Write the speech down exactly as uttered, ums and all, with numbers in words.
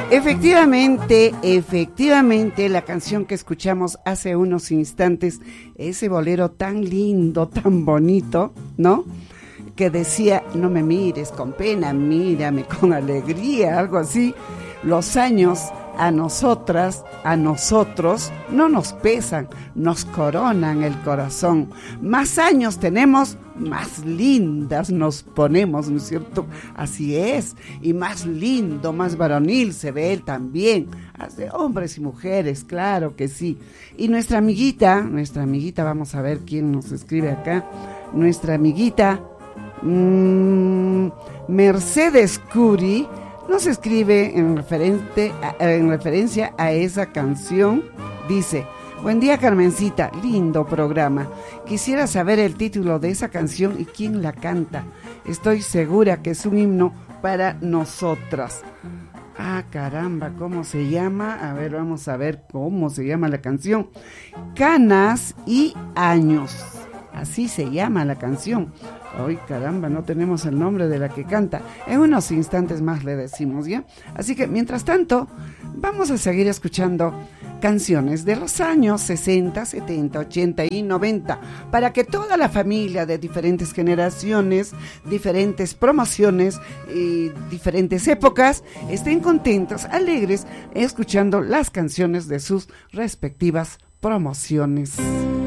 Efectivamente, efectivamente, la canción que escuchamos hace unos instantes, ese bolero tan lindo, tan bonito, ¿no? Que decía, no me mires con pena, mírame con alegría, algo así. Los años a nosotras, a nosotros, no nos pesan, nos coronan el corazón. Más años tenemos, más lindas nos ponemos, ¿no es cierto? Así es, y más lindo, más varonil se ve él también, hace hombres y mujeres, claro que sí. Y nuestra amiguita, nuestra amiguita, vamos a ver quién nos escribe acá, nuestra amiguita mmm, Mercedes Curi, nos escribe en, referente a, en referencia a esa canción, dice: buen día, Carmencita, lindo programa. Quisiera saber el título de esa canción y quién la canta. Estoy segura que es un himno para nosotras. Ah, caramba, ¿cómo se llama? A ver, vamos a ver cómo se llama la canción. Canas y años. Así se llama la canción. Ay, caramba, no tenemos el nombre de la que canta. En unos instantes más le decimos, ¿ya? Así que, mientras tanto, vamos a seguir escuchando canciones de los años sesenta, setenta, ochenta y noventa, para que toda la familia de diferentes generaciones, diferentes promociones y diferentes épocas estén contentos, alegres, escuchando las canciones de sus respectivas promociones.